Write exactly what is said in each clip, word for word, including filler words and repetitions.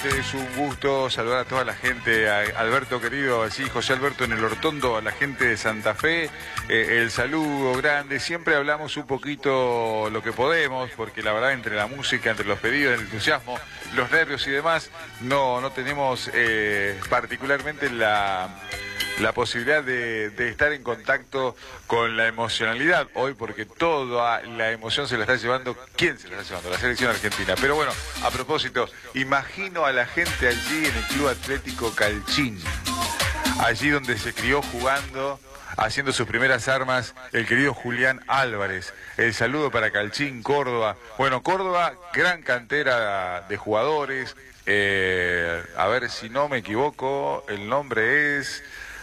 realmente es un gusto saludar a toda la gente, a Alberto querido, así José Alberto en el Hortondo, a la gente de Santa Fe, eh, el saludo grande. Siempre hablamos un poquito lo que podemos, porque la verdad entre la música, entre los pedidos, el entusiasmo, los nervios y demás, no, no tenemos eh, particularmente la... la posibilidad de, de estar en contacto con la emocionalidad hoy, porque toda la emoción se la está llevando, ¿quién se la está llevando? La selección argentina. Pero bueno, a propósito, imagino a la gente allí en el Club Atlético Calchín, allí donde se crió jugando, haciendo sus primeras armas, el querido Julián Álvarez. El saludo para Calchín, Córdoba. Bueno, Córdoba, gran cantera de jugadores. Eh, a ver si no me equivoco, el nombre es...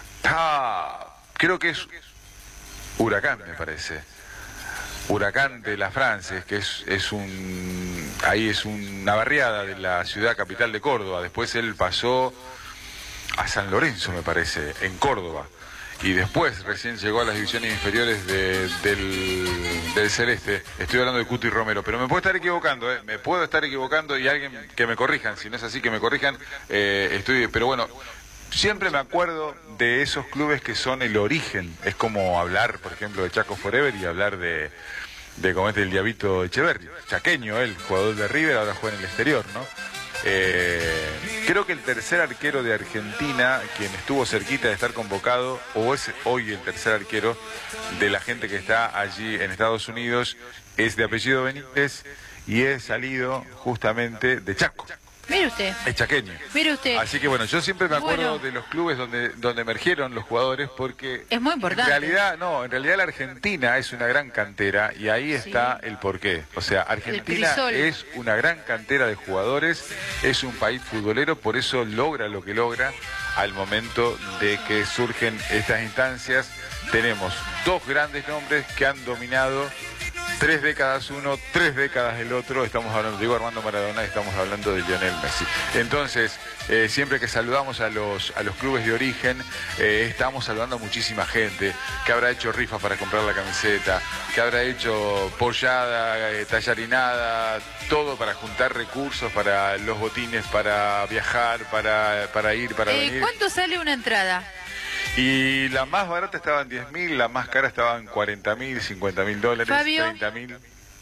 Ah, creo que es Huracán, me parece. Huracán de la France, que es, es un... ahí es una barriada de la ciudad capital de Córdoba. Después él pasó a San Lorenzo, me parece, en Córdoba. Y después recién llegó a las divisiones inferiores de, del, del Celeste. Estoy hablando de Cuti Romero, pero me puedo estar equivocando, ¿eh? Me puedo estar equivocando y alguien que me corrijan. Si no es así, que me corrijan. Eh, estoy, pero bueno... Siempre me acuerdo de esos clubes que son el origen. Es como hablar, por ejemplo, de Chaco Forever y hablar de, de como este el Diabito Echeverri. Chaqueño, él, jugador de River, ahora juega en el exterior, ¿no? Eh, creo que el tercer arquero de Argentina, quien estuvo cerquita de estar convocado, o es hoy el tercer arquero de la gente que está allí en Estados Unidos, es de apellido Benítez y es salido justamente de Chaco. Mire usted. Es chaqueño. Mire usted. Así que bueno, yo siempre me acuerdo Bueno. de los clubes donde, donde emergieron los jugadores porque... Es muy importante. En realidad, no, en realidad la Argentina es una gran cantera y ahí está Sí. el porqué. O sea, Argentina Crisol. es una gran cantera de jugadores, es un país futbolero, por eso logra lo que logra al momento de que surgen estas instancias. Tenemos dos grandes nombres que han dominado tres décadas uno, tres décadas el otro. Estamos hablando, digo Armando Maradona, estamos hablando de Lionel Messi. Entonces, eh, siempre que saludamos a los, a los clubes de origen, eh, estamos saludando a muchísima gente que habrá hecho rifas para comprar la camiseta, que habrá hecho pollada, eh, tallarinada, todo para juntar recursos para los botines, para viajar, para, para ir, para Eh, venir. ¿Cuánto sale una entrada? Y la más barata estaba en diez mil, la más cara estaba en cuarenta mil, cincuenta mil dólares, Fabio. treinta mil.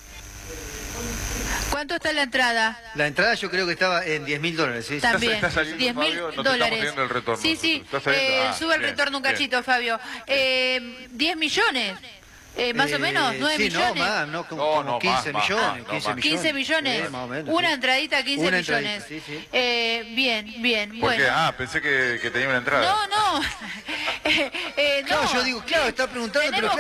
¿Cuánto está la entrada? La entrada yo creo que estaba en diez mil dólares, ¿sí? También, está saliendo, diez mil Fabio, no te estamos dólares. teniendo el retorno Sí, sí, nosotros. Está saliendo. eh, Ah, sube el bien, retorno un bien. cachito, Fabio. Eh, diez millones, eh, más Eh, o menos, nueve sí, millones. no, más, no, como, No, como no, quince más, millones, más, no, quince más. millones. quince millones, Sí, más o menos, una sí. entradita, quince Una millones. entradita, sí, sí. Eh, bien, bien, ¿Por bueno. qué? Ah, pensé que, que tenía una entrada. No, no. eh, eh, no. Claro, yo digo, claro, está preguntando, pero Tenemos